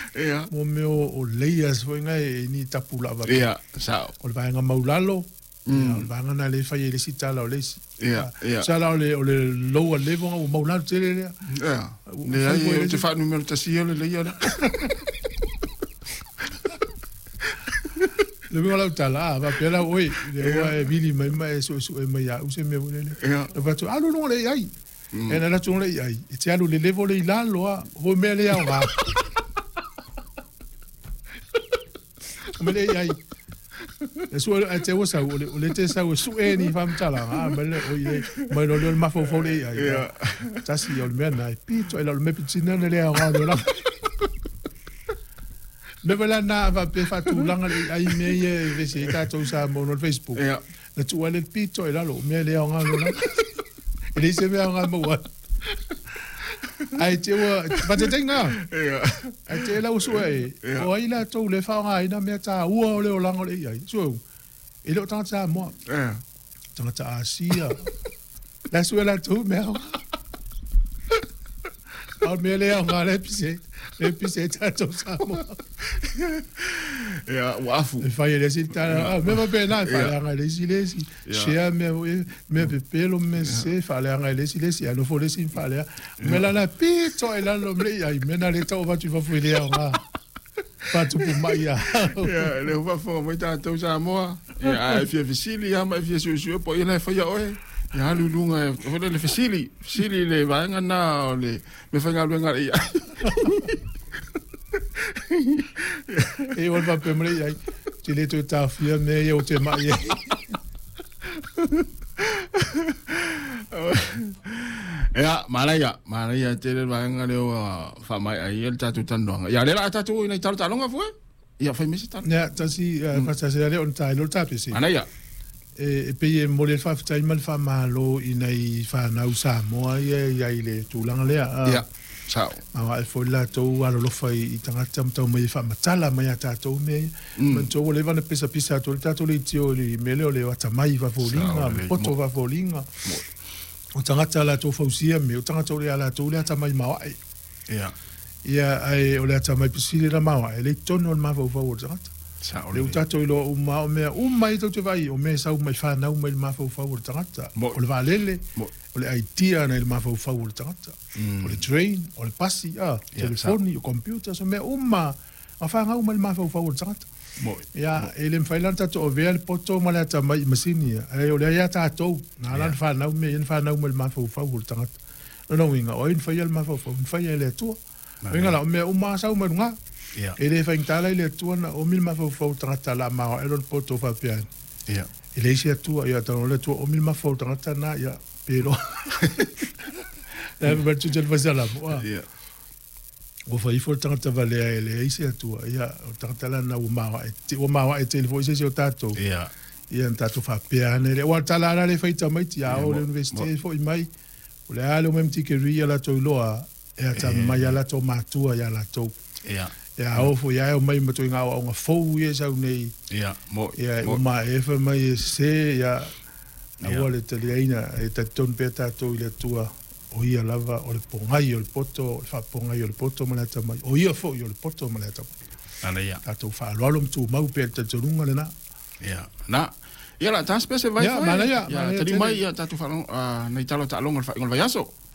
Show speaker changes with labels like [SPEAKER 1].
[SPEAKER 1] Ia.
[SPEAKER 2] Mo me o leias foi ngai ni tapula va.
[SPEAKER 1] Ia, sao.
[SPEAKER 2] O le vaenga maulalo. O le vaenga na le fai le sitala o le.
[SPEAKER 1] Ia, ia.
[SPEAKER 2] Sala o le loa levo o maulalo tele le.
[SPEAKER 1] Ia. Ne ai te fa numero tasia le leia.
[SPEAKER 2] Le me la tala va pela oi le wa vili mai so mai ya use me vole le. Va tu alu no le ai. E na tu le ai. Te alu le levo le ilalo o me le anga. Me le ai. E so a te wasa o le te sa o su e ni fam tala me le o ye mai no le ma fo le ai. Tasi o me na pito e lo me pitina le anga no la. Le vela na va pe fa tu langa ai me ye vese ta to sa mo no Facebook. Na tu ale pito e la lo me le anga no la. Ele se me anga mo wa. Ai te wa ba te tenga. Ai te la usu e. O ai la to le fa nga ina me ta u le o langa le ai. So e lo ta sa mo. Ta asia. La su la tu me. Al me le anga le pise. Le pise ta to sa mo.
[SPEAKER 1] Ja, wafu.
[SPEAKER 2] E fai le sita, me va bene, fai anga le silesi. Shea me pelo me se fai anga le silesi, ano fo le sin fai. Me la pito e la lo me ai me na le to va tu va fu le anga. Fa tu pu mai ya.
[SPEAKER 1] Ja, le va fo mo ta to sa mo. Ja, fi fisili ya ma fi su po ina fa ya oe. Ja, lulunga, fo le fisili. Fisili le va nga na le me fa nga lu nga ya. E o va pe mre ai ti le to ta fia me e o te mai ya malaya te le va nga le fa mai ai el tatu tandonga ya le la tatu ina tatu talonga fu ya fa misi tan ya tasi fa tasi le on tai lo tapi si malaya e pe e mo le fa tai mal fa malo ina i fa na usa mo ya ile tu langa le ya sao ma fo la to a lo fai i tanga tam mai fa matala mai ata to me man to le vana pisa to ta to le tio le mele le ata mai va folinga poto va folinga o tanga tala to fausia me o tanga to le ala to le ata mai ma ia ai o le ata mai pisile la ma le tono ma va va o tanga sao le tato lo o me o mai to te vai o me sa o mai fa na o mai ma fa o tanga o le va lele o le idea na il ma fa o tanga o le train o le passi telefoni o computer so me uma a fa nga uma ma fa o tanga ya ele mfailanta to o vel poto ma le ta mai masini ai o le ya ta to na la fa na me in fa na uma ma fa o tanga no winga o in fa ya ma fa fa ya le to winga la me uma sa uma nga ele fa intala ile tu na o mil ma fa tanga la ma e lo poto fa pian ele sia tu ya ta le tu o mil ma fa tanga na ya pero va tu te vas là o fa i fo tanga vale ele sia tu ya tanga la na o ma e telefone se o tato ia tato fa pian ele o tala la le fa ita mai ti a o le universite fo i mai o le ale o mem ti ke ria la to loa e ta mai la to matua ya la to ya o fo ya o mai mato nga o nga fo ye sa nei o ma e fa mai se ya na wale te leina e ta ton peta to ile tua o ia lava o le pongai o le poto fa pongai o le poto ma ta mai o ia fo o le poto ma ta ana ya ta to fa lo lo tu mau pe ta tunga le na na ya la ta spese vai
[SPEAKER 2] ya mana ya
[SPEAKER 1] ta di mai ya ta tu fa nei talo ta longa fa ngol vai aso